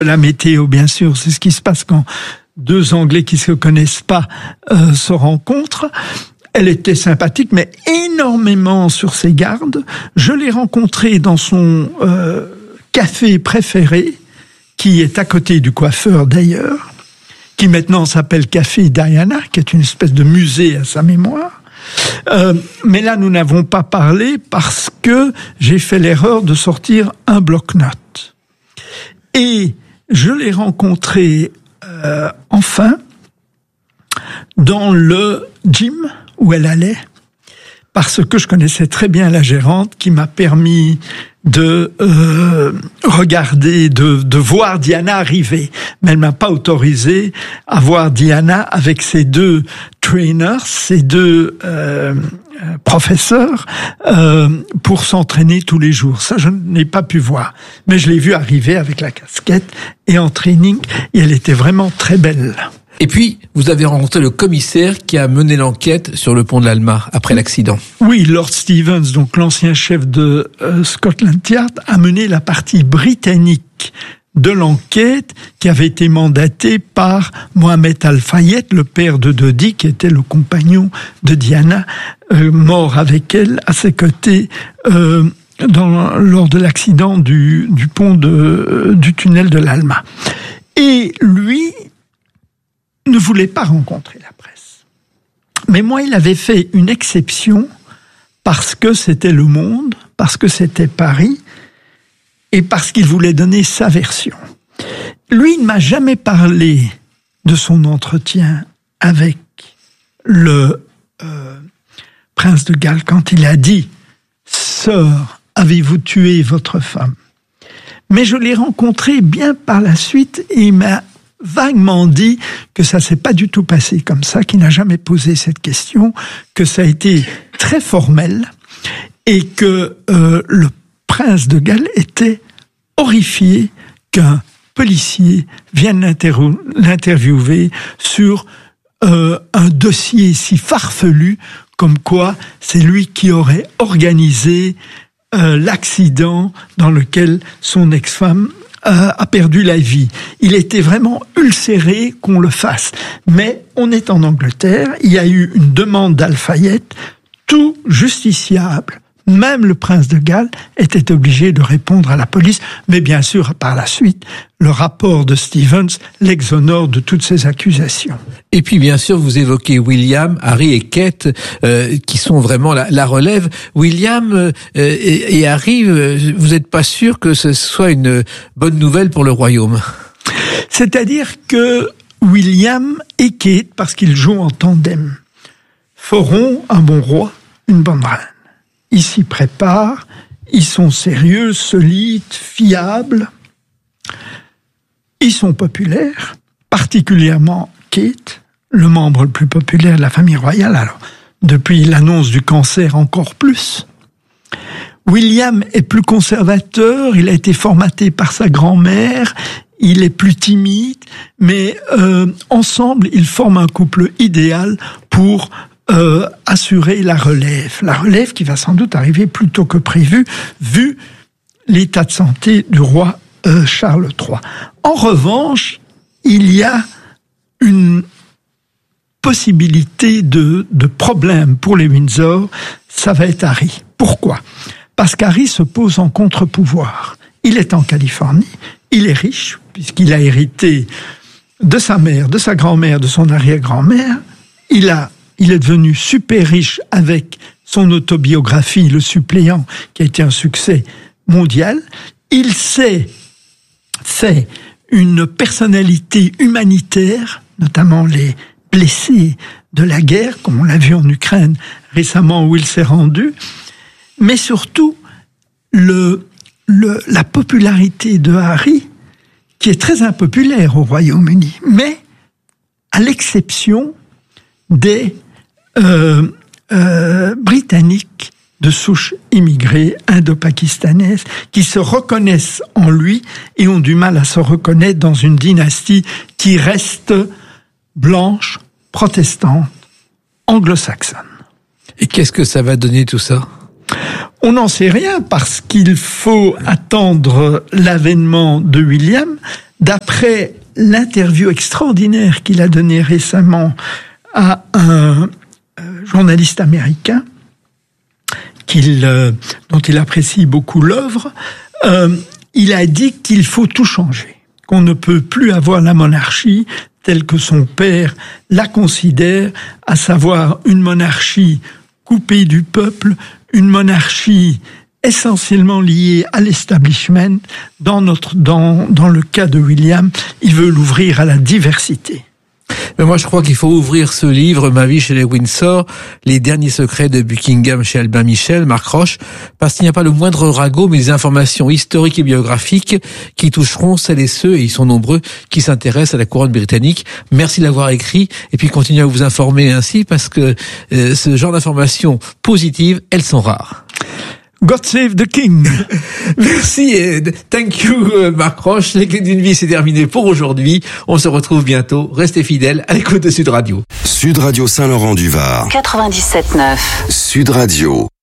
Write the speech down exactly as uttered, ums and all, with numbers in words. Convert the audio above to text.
La météo, bien sûr, c'est ce qui se passe quand deux Anglais qui se connaissent pas euh, se rencontrent. Elle était sympathique, mais énormément sur ses gardes. Je l'ai rencontrée dans son euh, café préféré, qui est à côté du coiffeur d'ailleurs, qui maintenant s'appelle Café Diana, qui est une espèce de musée à sa mémoire. Euh, mais là, nous n'avons pas parlé parce que j'ai fait l'erreur de sortir un bloc-notes. Et je l'ai rencontrée euh, enfin dans le gym où elle allait, parce que je connaissais très bien la gérante qui m'a permis de euh, regarder, de, de voir Diana arriver. Mais elle m'a pas autorisé à voir Diana avec ses deux trainers, ses deux euh, professeurs, euh, pour s'entraîner tous les jours. Ça, je n'ai pas pu voir. Mais je l'ai vue arriver avec la casquette et en training, et elle était vraiment très belle. Et puis, vous avez rencontré le commissaire qui a mené l'enquête sur le pont de l'Alma après l'accident. Oui, Lord Stevens, donc l'ancien chef de euh, Scotland Yard, a mené la partie britannique de l'enquête qui avait été mandatée par Mohamed Al-Fayed, le père de Dodi, qui était le compagnon de Diana, euh, mort avec elle à ses côtés euh, dans, lors de l'accident du, du pont de, euh, du tunnel de l'Alma. Et lui ne voulait pas rencontrer la presse. Mais moi, il avait fait une exception parce que c'était Le Monde, parce que c'était Paris, et parce qu'il voulait donner sa version. Lui, il ne m'a jamais parlé de son entretien avec le euh, prince de Galles quand il a dit « Sœur, avez-vous tué votre femme ?» Mais je l'ai rencontré bien par la suite et il m'a vaguement dit que ça s'est pas du tout passé comme ça, qu'il n'a jamais posé cette question, que ça a été très formel et que euh, le prince de Galles était horrifié qu'un policier vienne l'inter- l'interviewer sur euh, un dossier si farfelu comme quoi c'est lui qui aurait organisé euh, l'accident dans lequel son ex-femme a perdu la vie. Il était vraiment ulcéré qu'on le fasse. Mais on est en Angleterre, il y a eu une demande d'Al-Fayed, tout justiciable. Même le prince de Galles était obligé de répondre à la police, mais bien sûr, par la suite, le rapport de Stevens l'exonore de toutes ces accusations. Et puis, bien sûr, vous évoquez William, Harry et Kate, euh, qui sont vraiment la, la relève. William euh, et, et Harry, euh, vous n'êtes pas sûr que ce soit une bonne nouvelle pour le royaume? C'est-à-dire que William et Kate, parce qu'ils jouent en tandem, feront un bon roi, une bonne reine. Ils s'y préparent, ils sont sérieux, solides, fiables, ils sont populaires, particulièrement Kate, le membre le plus populaire de la famille royale, alors depuis l'annonce du cancer encore plus. William est plus conservateur, il a été formaté par sa grand-mère, il est plus timide, mais euh, ensemble, ils forment un couple idéal pour Euh, assurer la relève. La relève qui va sans doute arriver plus tôt que prévu, vu l'état de santé du roi euh, Charles trois. En revanche, il y a une possibilité de, de problème pour les Windsor, ça va être Harry. Pourquoi ? Parce qu'Harry se pose en contre-pouvoir. Il est en Californie, il est riche, puisqu'il a hérité de sa mère, de sa grand-mère, de son arrière-grand-mère. Il a Il est devenu super riche avec son autobiographie, Le Suppléant, qui a été un succès mondial. Il sait, c'est une personnalité humanitaire, notamment les blessés de la guerre, comme on l'a vu en Ukraine récemment où il s'est rendu. Mais surtout, le, le, la popularité de Harry, qui est très impopulaire au Royaume-Uni, mais à l'exception des euh, euh, Britanniques de souche immigrée indo-pakistanaise qui se reconnaissent en lui et ont du mal à se reconnaître dans une dynastie qui reste blanche, protestante, anglo-saxonne. Et qu'est-ce que ça va donner tout ça ? On n'en sait rien parce qu'il faut attendre l'avènement de William. D'après l'interview extraordinaire qu'il a donnée récemment à un journaliste américain, qu'il, euh, dont il apprécie beaucoup l'œuvre, euh, il a dit qu'il faut tout changer, qu'on ne peut plus avoir la monarchie telle que son père la considère, à savoir une monarchie coupée du peuple, une monarchie essentiellement liée à l'establishment. Dans notre, dans, dans le cas de William, il veut l'ouvrir à la diversité. Mais moi, je crois qu'il faut ouvrir ce livre, Ma vie chez les Windsor, les derniers secrets de Buckingham chez Albin Michel, Marc Roche, parce qu'il n'y a pas le moindre ragot, mais des informations historiques et biographiques qui toucheront celles et ceux, et ils sont nombreux, qui s'intéressent à la couronne britannique. Merci de l'avoir écrit, et puis continuez à vous informer ainsi, parce que euh, ce genre d'informations positives, elles sont rares. God save the King. Merci et thank you Marc Roche. Les clés d'une vie, c'est terminé pour aujourd'hui. On se retrouve bientôt. Restez fidèles à l'écoute de Sud Radio. Sud Radio Saint-Laurent-du-Var. quatre-vingt-dix-sept neuf. Sud Radio.